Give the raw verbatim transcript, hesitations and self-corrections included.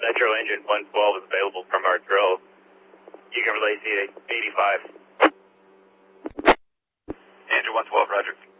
Metro engine one twelve is available from our drill. You can relay Z eighty-five. Engine one twelve, roger.